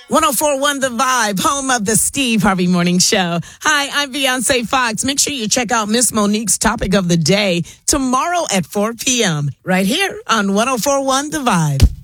104.1 The Vibe, home of the Steve Harvey Morning Show. Hi, I'm Beyonce Fox. Make sure you check out Miss Monique's topic of the day tomorrow at 4 p.m. right here on 104.1 The Vibe.